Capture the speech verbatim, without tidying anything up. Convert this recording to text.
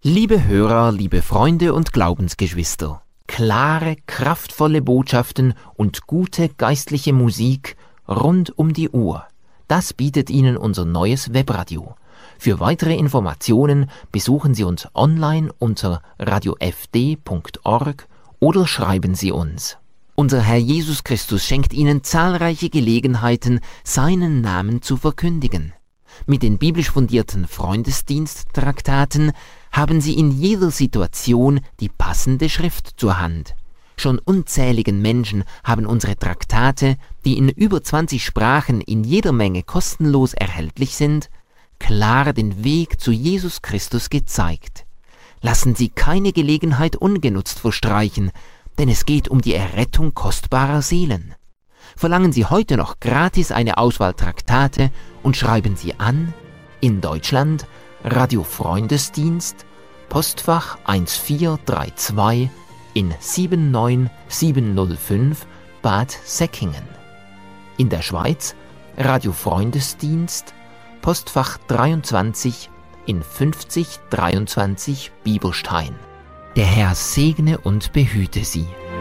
Liebe Hörer, liebe Freunde und Glaubensgeschwister, klare, kraftvolle Botschaften und gute geistliche Musik rund um die Uhr. Das bietet Ihnen unser neues Webradio. Für weitere Informationen besuchen Sie uns online unter radio f d punkt org oder schreiben Sie uns. Unser Herr Jesus Christus schenkt Ihnen zahlreiche Gelegenheiten, seinen Namen zu verkündigen. Mit den biblisch fundierten Freundesdiensttraktaten haben Sie in jeder Situation die passende Schrift zur Hand. Schon unzähligen Menschen haben unsere Traktate, die in über zwanzig Sprachen in jeder Menge kostenlos erhältlich sind, klar den Weg zu Jesus Christus gezeigt. Lassen Sie keine Gelegenheit ungenutzt verstreichen, denn es geht um die Errettung kostbarer Seelen. Verlangen Sie heute noch gratis eine Auswahl Traktate und schreiben Sie an: in Deutschland Radio Freundesdienst, Postfach eins vier drei zwei in sieben neun sieben null fünf Bad Säckingen. In der Schweiz Radio Freundesdienst, Postfach dreiundzwanzig in fünfzig dreiundzwanzig Bieberstein. Der Herr segne und behüte Sie.